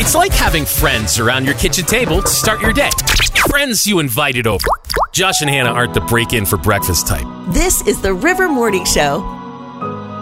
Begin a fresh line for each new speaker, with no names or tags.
It's like having friends around your kitchen table to start your day. Friends you invited over. Josh and Hannah aren't the break-in for breakfast type.
This is the River Morning Show.